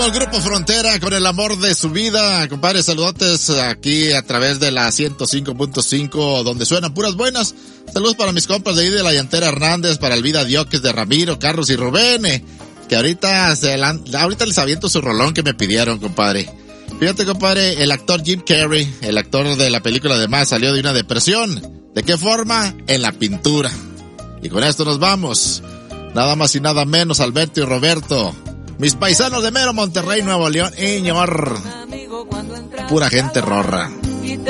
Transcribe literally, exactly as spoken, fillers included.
El Grupo Frontera con el amor de su vida, compadre, saludotes aquí a través de la ciento cinco punto cinco, donde suenan puras buenas. Saludos para mis compas de ahí de la Llantera Hernández, para el Vida Dióquez de Ramiro, Carlos y Rubén, eh, que ahorita se la, ahorita les aviento su rolón que me pidieron, compadre. Fíjate, compadre, el actor Jim Carrey, el actor de la película de Más, salió de una depresión. ¿De qué forma? En la pintura. Y con esto nos vamos. Nada más y nada menos, Alberto y Roberto. Mis paisanos de mero Monterrey, Nuevo León, Iñor. Pura gente rorra.